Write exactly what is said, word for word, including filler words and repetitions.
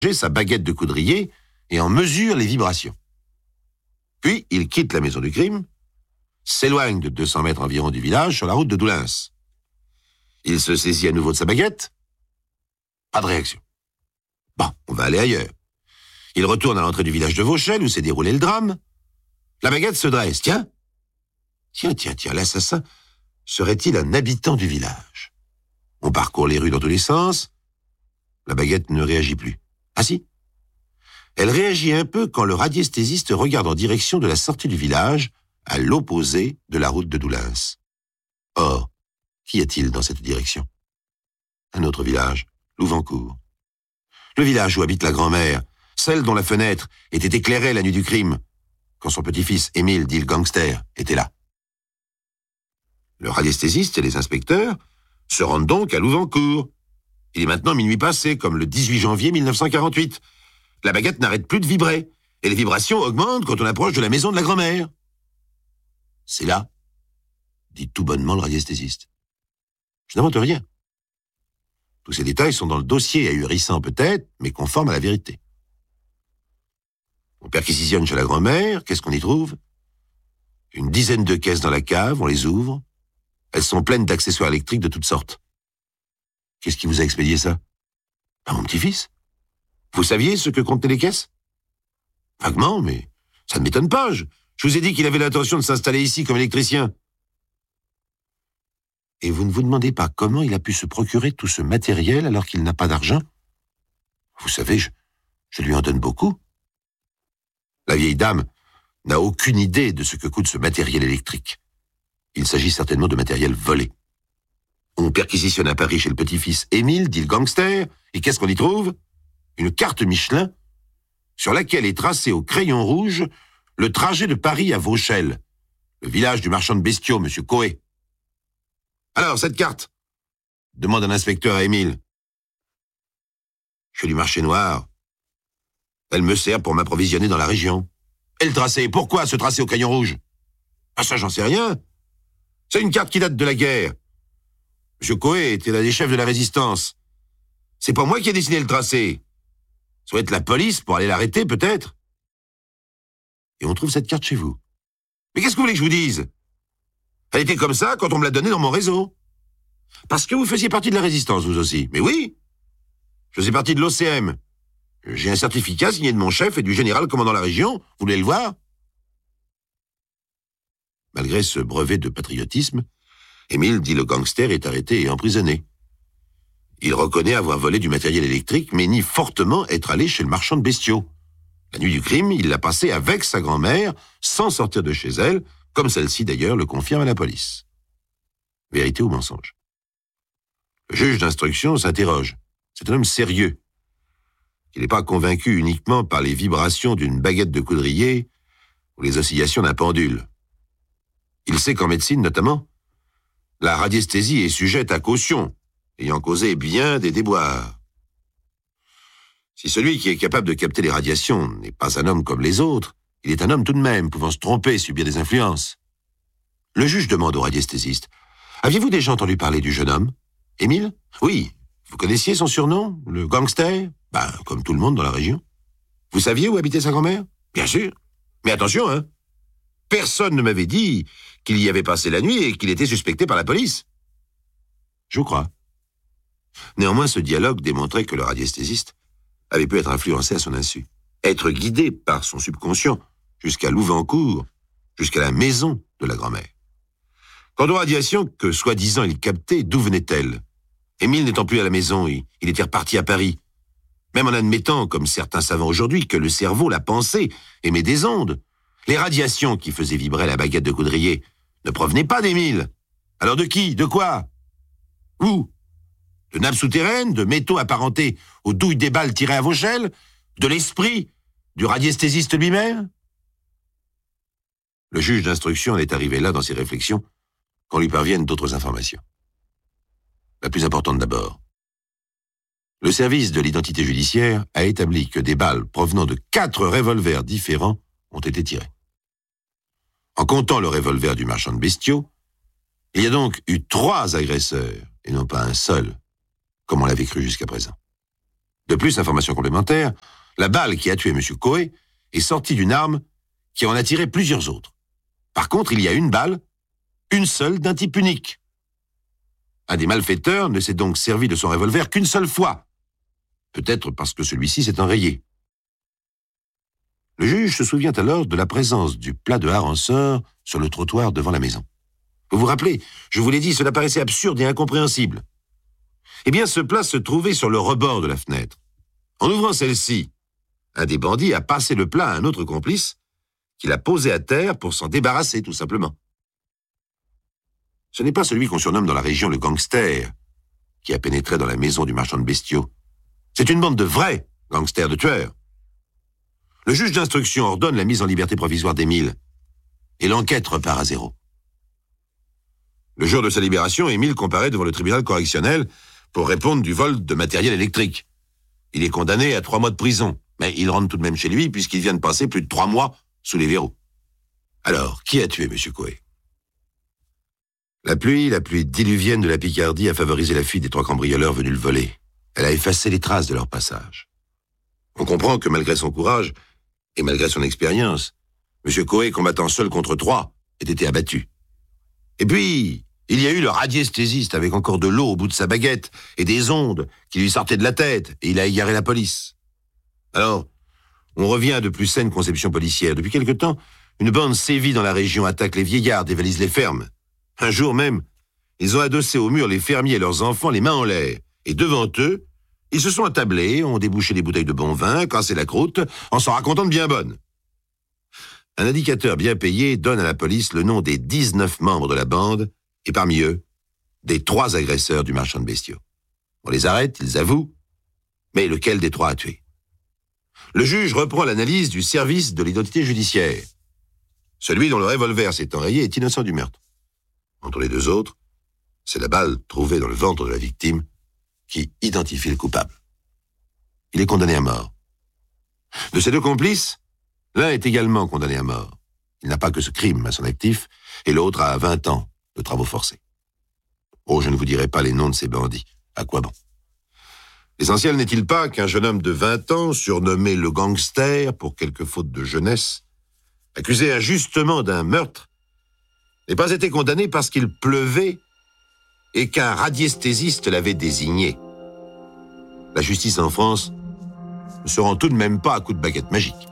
sa baguette de coudrier et en mesure les vibrations. Puis, il quitte la maison du crime, s'éloigne de deux cents mètres environ du village sur la route de Doullens. Il se saisit à nouveau de sa baguette. Pas de réaction. Bon, on va aller ailleurs. Il retourne à l'entrée du village de Vauchelles où s'est déroulé le drame. La baguette se dresse. Tiens, tiens, tiens, tiens, l'assassin serait-il un habitant du village? On parcourt les rues dans tous les sens. La baguette ne réagit plus. Ah si? Elle réagit un peu quand le radiesthésiste regarde en direction de la sortie du village, à l'opposé de la route de Doullens. Or, qu'y a-t-il dans cette direction? Un autre village, Louvancourt. Le village où habite la grand-mère, celle dont la fenêtre était éclairée la nuit du crime, quand son petit-fils Émile, dit le gangster, était là. Le radiesthésiste et les inspecteurs se rendent donc à Louvancourt. Il est maintenant minuit passé, comme le dix-huit janvier mille neuf cent quarante-huit. La baguette n'arrête plus de vibrer, et les vibrations augmentent quand on approche de la maison de la grand-mère. C'est là, dit tout bonnement le radiesthésiste. Je n'invente rien. Tous ces détails sont dans le dossier, ahurissant peut-être, mais conforme à la vérité. On perquisitionne chez la grand-mère, qu'est-ce qu'on y trouve? Une dizaine de caisses dans la cave, on les ouvre. Elles sont pleines d'accessoires électriques de toutes sortes. Qu'est-ce qui vous a expédié ça? Ben, mon petit-fils. Vous saviez ce que contenaient les caisses? Vaguement, mais ça ne m'étonne pas. Je, je vous ai dit qu'il avait l'intention de s'installer ici comme électricien. Et vous ne vous demandez pas comment il a pu se procurer tout ce matériel alors qu'il n'a pas d'argent? Vous savez, je, je lui en donne beaucoup. La vieille dame n'a aucune idée de ce que coûte ce matériel électrique. Il s'agit certainement de matériel volé. On perquisitionne à Paris chez le petit-fils Émile, dit le gangster, et qu'est-ce qu'on y trouve? Une carte Michelin sur laquelle est tracé au crayon rouge le trajet de Paris à Vauchelles, le village du marchand de bestiaux, monsieur Coé. Alors, cette carte? Demande un inspecteur à Émile. Je fais du marché noir. Elle me sert pour m'approvisionner dans la région. Et le tracé, pourquoi ce tracé au crayon rouge? Ah, ça, j'en sais rien. C'est une carte qui date de la guerre. Monsieur Coé était l'un des chefs de la résistance. C'est pas moi qui ai dessiné le tracé. Ça doit être la police pour aller l'arrêter, peut-être. Et on trouve cette carte chez vous. Mais qu'est-ce que vous voulez que je vous dise? Elle était comme ça quand on me l'a donnée dans mon réseau. Parce que vous faisiez partie de la résistance, vous aussi. Mais oui, je faisais partie de l'O C M. J'ai un certificat signé de mon chef et du général commandant la région. Vous voulez le voir? Malgré ce brevet de patriotisme, Émile, dit le gangster, est arrêté et emprisonné. Il reconnaît avoir volé du matériel électrique, mais nie fortement être allé chez le marchand de bestiaux. La nuit du crime, il l'a passé avec sa grand-mère, sans sortir de chez elle, comme celle-ci d'ailleurs le confirme à la police. Vérité ou mensonge? Le juge d'instruction s'interroge. C'est un homme sérieux. Il n'est pas convaincu uniquement par les vibrations d'une baguette de coudrier ou les oscillations d'un pendule. Il sait qu'en médecine, notamment, la radiesthésie est sujette à caution, ayant causé bien des déboires. Si celui qui est capable de capter les radiations n'est pas un homme comme les autres, il est un homme tout de même, pouvant se tromper, subir des influences. Le juge demande au radiesthésiste, « Aviez-vous déjà entendu parler du jeune homme, Émile? Oui. Vous connaissiez son surnom, le gangster? Ben, comme tout le monde dans la région. Vous saviez où habitait sa grand-mère? Bien sûr. Mais attention, hein. Personne ne m'avait dit qu'il y avait passé la nuit et qu'il était suspecté par la police. Je vous crois. Néanmoins, ce dialogue démontrait que le radiesthésiste avait pu être influencé à son insu, être guidé par son subconscient jusqu'à Louvancourt, jusqu'à la maison de la grand-mère. Quant aux radiations que, soi-disant, il captait, d'où venaient-elles? Émile n'étant plus à la maison, il, il était reparti à Paris. Même en admettant, comme certains savants aujourd'hui, que le cerveau, la pensée, émet des ondes, les radiations qui faisaient vibrer la baguette de coudrier ne provenaient pas d'Émile. Alors de qui? De quoi? Où? De nappes souterraines, de métaux apparentés aux douilles des balles tirées à Vauchelles, de l'esprit du radiesthésiste lui-même? Le juge d'instruction en est arrivé là dans ses réflexions quand lui parviennent d'autres informations. La plus importante d'abord. Le service de l'identité judiciaire a établi que des balles provenant de quatre revolvers différents ont été tirées. En comptant le revolver du marchand de bestiaux, il y a donc eu trois agresseurs, et non pas un seul, comme on l'avait cru jusqu'à présent. De plus, information complémentaire, la balle qui a tué M. Coé est sortie d'une arme qui en a tiré plusieurs autres. Par contre, il y a une balle, une seule d'un type unique. Un des malfaiteurs ne s'est donc servi de son revolver qu'une seule fois. Peut-être parce que celui-ci s'est enrayé. Le juge se souvient alors de la présence du plat de hareng-sœur sur le trottoir devant la maison. Vous vous rappelez, je vous l'ai dit, cela paraissait absurde et incompréhensible. Eh bien, ce plat se trouvait sur le rebord de la fenêtre. En ouvrant celle-ci, un des bandits a passé le plat à un autre complice qui l'a posé à terre pour s'en débarrasser, tout simplement. Ce n'est pas celui qu'on surnomme dans la région le gangster qui a pénétré dans la maison du marchand de bestiaux. C'est une bande de vrais gangsters, de tueurs. Le juge d'instruction ordonne la mise en liberté provisoire d'Émile et l'enquête repart à zéro. Le jour de sa libération, Émile comparaît devant le tribunal correctionnel pour répondre du vol de matériel électrique. Il est condamné à trois mois de prison, mais il rentre tout de même chez lui puisqu'il vient de passer plus de trois mois sous les verrous. Alors, qui a tué M. Coé? La pluie, la pluie diluvienne de la Picardie a favorisé la fuite des trois cambrioleurs venus le voler. Elle a effacé les traces de leur passage. On comprend que malgré son courage et malgré son expérience, M. Coé, combattant seul contre trois, ait été abattu. Et puis, il y a eu le radiesthésiste avec encore de l'eau au bout de sa baguette et des ondes qui lui sortaient de la tête, et il a égaré la police. Alors, on revient à de plus saines conceptions policières. Depuis quelque temps, une bande sévit dans la région, attaque les vieillards, dévalise les fermes. Un jour même, ils ont adossé au mur les fermiers et leurs enfants les mains en l'air. Et devant eux, ils se sont attablés, ont débouché des bouteilles de bon vin, cassé la croûte, en s'en racontant de bien bonnes. Un indicateur bien payé donne à la police le nom des dix-neuf membres de la bande, et parmi eux, des trois agresseurs du marchand de bestiaux. On les arrête, ils avouent, mais lequel des trois a tué? Le juge reprend l'analyse du service de l'identité judiciaire. Celui dont le revolver s'est enrayé est innocent du meurtre. Entre les deux autres, c'est la balle trouvée dans le ventre de la victime qui identifie le coupable. Il est condamné à mort. De ses deux complices, l'un est également condamné à mort. Il n'a pas que ce crime à son actif, et l'autre a vingt ans de travaux forcés. Oh, je ne vous dirai pas les noms de ces bandits. À quoi bon? L'essentiel n'est-il pas qu'un jeune homme de vingt ans, surnommé le gangster pour quelque faute de jeunesse, accusé injustement d'un meurtre, n'ait pas été condamné parce qu'il pleuvait et qu'un radiesthésiste l'avait désigné? La justice en France ne se rend tout de même pas à coups de baguette magique.